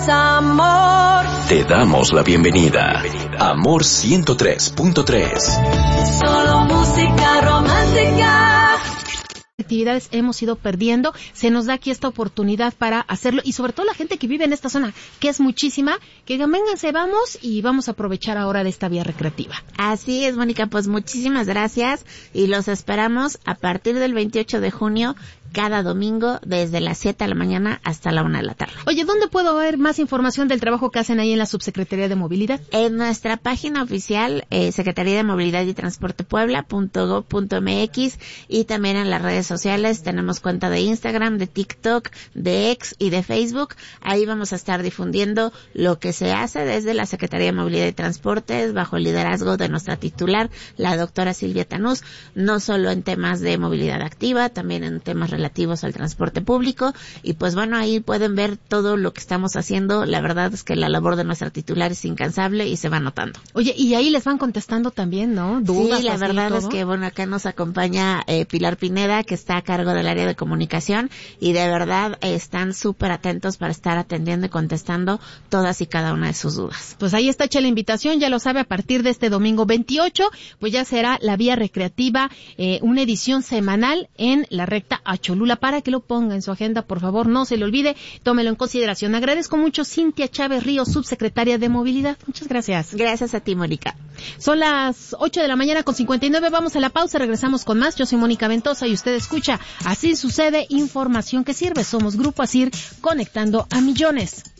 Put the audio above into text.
Amor. Te damos la bienvenida. Amor 103.3. Solo música romántica. Actividades hemos ido perdiendo, se nos da aquí esta oportunidad para hacerlo, y sobre todo la gente que vive en esta zona, que es muchísima, que vénganse, vamos, y vamos a aprovechar ahora de esta vía recreativa. Así es, Mónica, pues muchísimas gracias, y los esperamos a partir del 28 de junio, cada domingo, desde las 7 de la mañana hasta la 1 de la tarde. Oye, ¿dónde puedo ver más información del trabajo que hacen ahí en la Subsecretaría de Movilidad? En nuestra página oficial, Secretaría de Movilidad y Transporte Puebla.gov.mx, y también en las redes sociales. Tenemos cuenta de Instagram, de TikTok, de X y de Facebook. Ahí vamos a estar difundiendo lo que se hace desde la Secretaría de Movilidad y Transportes, bajo el liderazgo de nuestra titular, la doctora Silvia Tanús, no solo en temas de movilidad activa, también en temas relativos al transporte público. Y pues bueno, ahí pueden ver todo lo que estamos haciendo. La verdad es que la labor de nuestra titular es incansable y se va notando. Oye, y ahí les van contestando también, ¿no? Dudas. Sí, la verdad es que bueno, acá nos acompaña Pilar Pineda, que está a cargo del área de comunicación, y de verdad están súper atentos para estar atendiendo y contestando todas y cada una de sus dudas. Pues ahí está hecha la invitación, ya lo sabe, a partir de este domingo 28, pues ya será la vía recreativa, una edición semanal en la recta a Cholula, para que lo ponga en su agenda, por favor, no se le olvide, tómelo en consideración. Agradezco mucho Cintia Chávez Ríos, subsecretaria de Movilidad. Muchas gracias. Gracias a ti, Mónica. Son las 8 de la mañana con 59, vamos a la pausa, regresamos con más. Yo soy Mónica Ventosa y usted escucha Así Sucede, información que sirve. Somos Grupo ASIR, conectando a millones.